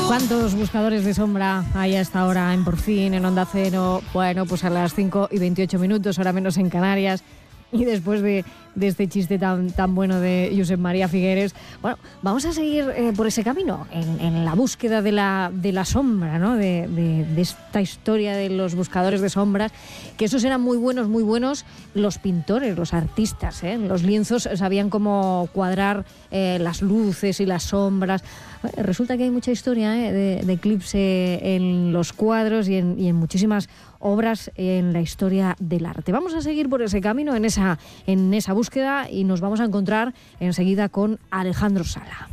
¿Cuántos buscadores de sombra hay hasta ahora en Por Fin, en Onda Cero? Bueno, pues a las 5:28, hora menos en Canarias. Y después de este chiste tan bueno de Josep María Figueres, bueno, vamos a seguir por ese camino, en la búsqueda de la sombra, ¿no? De esta historia de los buscadores de sombras, que esos eran muy buenos los pintores, los artistas, ¿eh? Los lienzos sabían cómo cuadrar las luces y las sombras. Resulta que hay mucha historia de eclipse en los cuadros y en muchísimas obras en la historia del arte. Vamos a seguir por ese camino, en esa búsqueda, y nos vamos a encontrar enseguida con Alejandro Sala.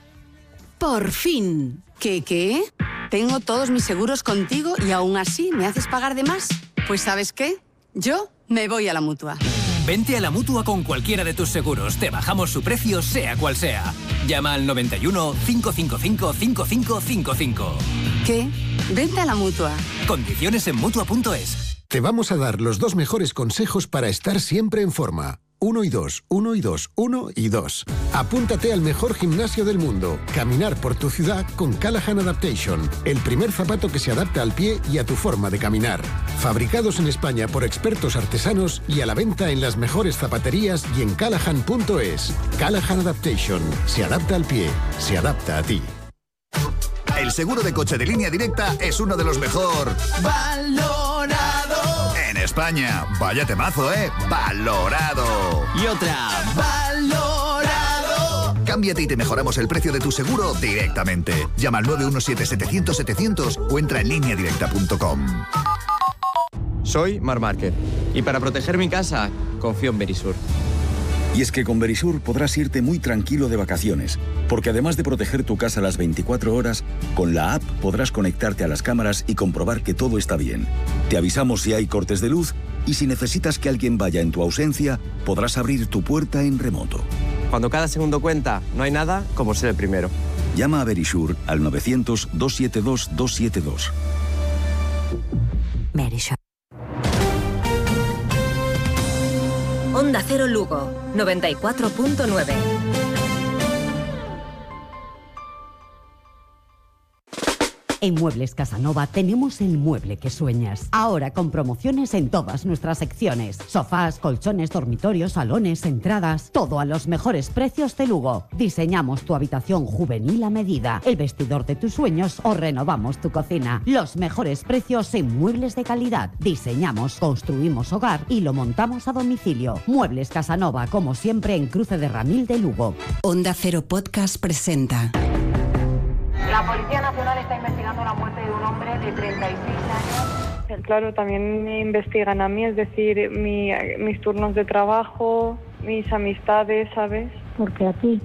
Por fin. ¿Qué? Tengo todos mis seguros contigo y aún así me haces pagar de más. Pues ¿sabes qué? Yo me voy a la Mutua. Vente a la Mutua con cualquiera de tus seguros. Te bajamos su precio, sea cual sea. Llama al 91 555 5555. ¿Qué? Vente a la Mutua. Condiciones en Mutua.es. Te vamos a dar los 2 mejores consejos para estar siempre en forma. 1 y 2, 1 y 2, 1 y 2. Apúntate al mejor gimnasio del mundo. Caminar por tu ciudad con Callahan Adaptation. El primer zapato que se adapta al pie y a tu forma de caminar. Fabricados en España por expertos artesanos y a la venta en las mejores zapaterías y en Callahan.es. Callahan Adaptation. Se adapta al pie. Se adapta a ti. El seguro de coche de Línea Directa es uno de los mejor valorado en España. Vaya temazo, ¿eh? Valorado. Y otra. Valorado. Cámbiate y te mejoramos el precio de tu seguro directamente. Llama al 917-700-700 o entra en lineadirecta.com. Soy Marc Márquez y para proteger mi casa confío en Verisur. Y es que con Verisur podrás irte muy tranquilo de vacaciones, porque además de proteger tu casa las 24 horas, con la app podrás conectarte a las cámaras y comprobar que todo está bien. Te avisamos si hay cortes de luz y si necesitas que alguien vaya en tu ausencia, podrás abrir tu puerta en remoto. Cuando cada segundo cuenta, no hay nada como ser el primero. Llama a Verisur al 900-272-272. Verisur. Onda Cero Lugo, 94.9. En Muebles Casanova tenemos el mueble que sueñas. Ahora con promociones en todas nuestras secciones. Sofás, colchones, dormitorios, salones, entradas. Todo a los mejores precios de Lugo. Diseñamos tu habitación juvenil a medida, el vestidor de tus sueños o renovamos tu cocina. Los mejores precios en muebles de calidad. Diseñamos, construimos hogar y lo montamos a domicilio. Muebles Casanova, como siempre, en Cruce de Ramil de Lugo. Onda Cero Podcast presenta. La Policía Nacional está investigando la muerte de un hombre de 36 años. Claro, también me investigan a mí, es decir, mis turnos de trabajo, mis amistades, ¿sabes? ¿Por qué a ti?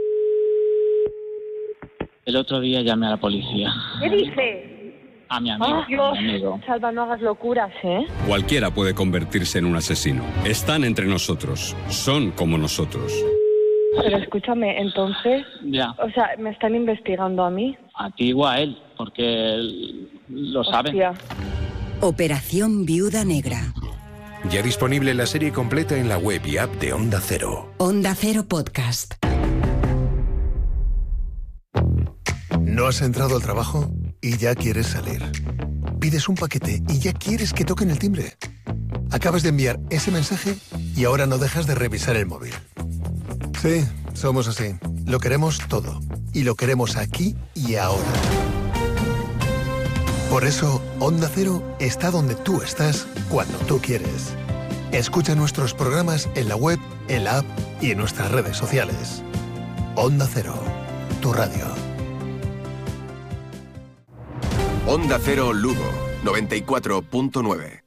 El otro día llamé a la policía. ¿Qué dices? A mi amigo. Dios, a mi amigo. Salva, no hagas locuras, ¿eh? Cualquiera puede convertirse en un asesino. Están entre nosotros. Son como nosotros. Pero escúchame, entonces, Ya. O sea, ¿me están investigando a mí? A ti o a él, porque él lo sabe. Hostia. Operación Viuda Negra. Ya disponible la serie completa en la web y app de Onda Cero. Onda Cero Podcast. ¿No has entrado al trabajo y ya quieres salir? Pides un paquete y ya quieres que toquen el timbre. Acabas de enviar ese mensaje y ahora no dejas de revisar el móvil. Sí, somos así. Lo queremos todo. Y lo queremos aquí y ahora. Por eso, Onda Cero está donde tú estás, cuando tú quieres. Escucha nuestros programas en la web, en la app y en nuestras redes sociales. Onda Cero, tu radio. Onda Cero Lugo, 94.9.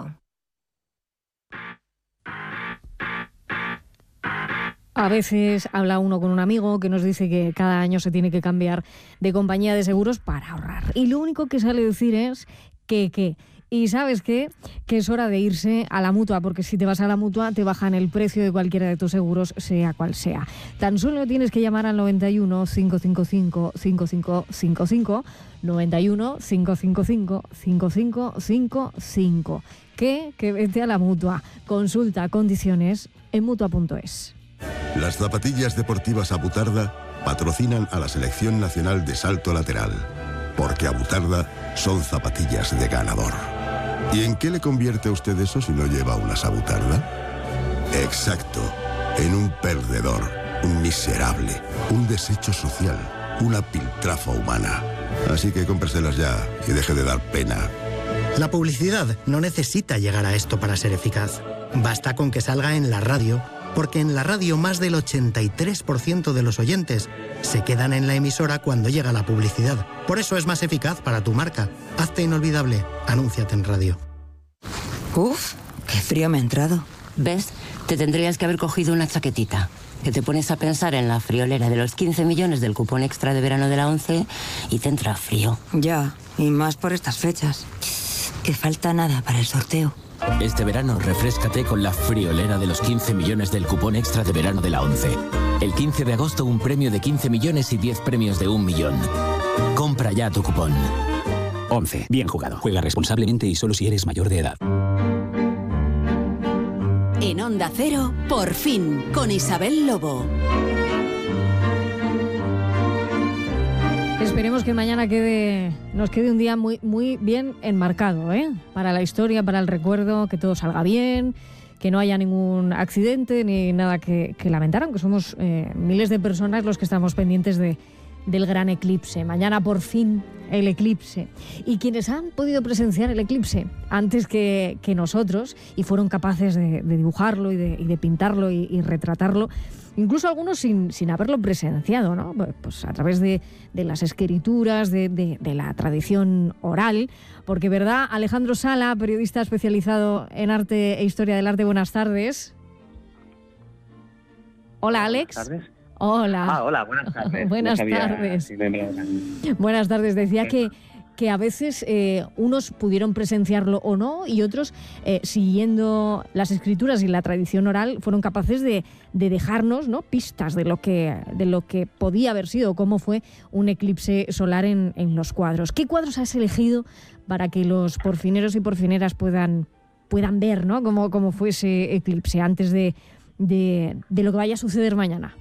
A veces habla uno con un amigo que nos dice que cada año se tiene que cambiar de compañía de seguros para ahorrar. Y lo único que sale decir es que. Y ¿sabes qué? Que es hora de irse a la Mutua, porque si te vas a la Mutua te bajan el precio de cualquiera de tus seguros, sea cual sea. Tan solo tienes que llamar al 91 555 5555, 91 555 5555. Que vete a la Mutua. Consulta condiciones en Mutua.es. Las zapatillas deportivas Abutarda patrocinan a la Selección Nacional de Salto Lateral, porque abutarda son zapatillas de ganador. ¿Y en qué le convierte a usted eso si no lleva unas abutarda? Exacto, en un perdedor, un miserable, un desecho social, una piltrafa humana. Así que cómpreselas ya y deje de dar pena. La publicidad no necesita llegar a esto para ser eficaz. Basta con que salga en la radio, porque en la radio más del 83% de los oyentes se quedan en la emisora cuando llega la publicidad. Por eso es más eficaz para tu marca. Hazte inolvidable. Anúnciate en radio. Uf, qué frío me ha entrado. ¿Ves? Te tendrías que haber cogido una chaquetita. Que te pones a pensar en la friolera de los 15 millones del cupón extra de verano de la 11 y te entra frío. Ya, y más por estas fechas. Que falta nada para el sorteo. Este verano refréscate con la friolera de los 15 millones del cupón extra de verano de la 11. El 15 de agosto un premio de 15 millones y 10 premios de 1 millón. Compra ya tu cupón. 11. Bien jugado. Juega responsablemente y solo si eres mayor de edad. En Onda Cero, Por Fin, con Isabel Lobo. Esperemos que mañana nos quede un día muy, muy bien enmarcado, ¿eh? Para la historia, para el recuerdo, que todo salga bien, que no haya ningún accidente ni nada que lamentar, aunque somos miles de personas los que estamos pendientes del gran eclipse. Mañana por fin el eclipse. Y quienes han podido presenciar el eclipse antes que nosotros y fueron capaces de dibujarlo y de pintarlo y retratarlo, incluso algunos sin haberlo presenciado, ¿no? Pues a través de las escrituras, de la tradición oral, porque, ¿verdad? Alejandro Sala, periodista especializado en arte e historia del arte, buenas tardes. Hola, Alex. Buenas tardes. Hola. Hola, buenas tardes. Buenas tardes. Buenas tardes. Decía que a veces unos pudieron presenciarlo o no y otros, siguiendo las escrituras y la tradición oral, fueron capaces de dejarnos, ¿no?, pistas de lo que podía haber sido, cómo fue un eclipse solar en los cuadros. ¿Qué cuadros has elegido para que los porfineros y porfineras puedan ver, ¿no?, cómo fue ese eclipse antes de lo que vaya a suceder mañana?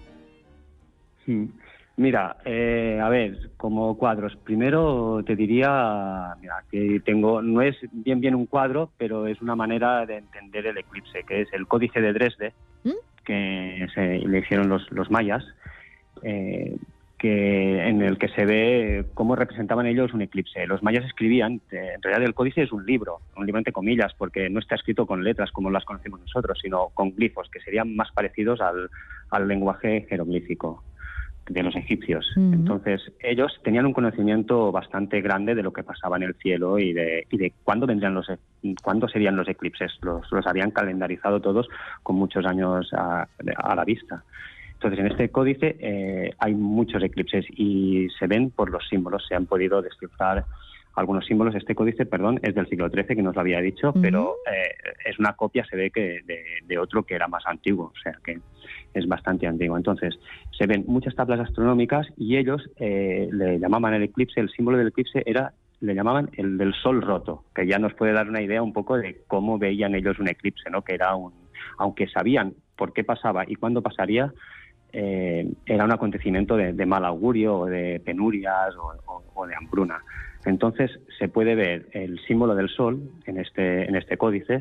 Mira, a ver, como cuadros, primero te diría, mira, que no es bien un cuadro, pero es una manera de entender el eclipse, que es el Códice de Dresde, que le hicieron los mayas, en el que se ve cómo representaban ellos un eclipse. Los mayas escribían, en realidad el códice es un libro entre comillas, porque no está escrito con letras como las conocemos nosotros, sino con glifos, que serían más parecidos al lenguaje jeroglífico de los egipcios. Entonces, ellos tenían un conocimiento bastante grande de lo que pasaba en el cielo y de cuándo serían los eclipses. Los habían calendarizado todos con muchos años a la vista. Entonces, en este códice hay muchos eclipses y se ven por los símbolos. Se han podido descifrar algunos símbolos. Este códice, es del siglo XIII, que nos lo había dicho, pero es una copia, se ve, que de otro que era más antiguo, o sea que es bastante antiguo. Entonces, se ven muchas tablas astronómicas y ellos le llamaban el eclipse, el símbolo del eclipse le llamaban el del sol roto, que ya nos puede dar una idea un poco de cómo veían ellos un eclipse, ¿no? Que era aunque sabían por qué pasaba y cuándo pasaría, era un acontecimiento de mal augurio o de penurias o de hambruna. Entonces se puede ver el símbolo del sol en este códice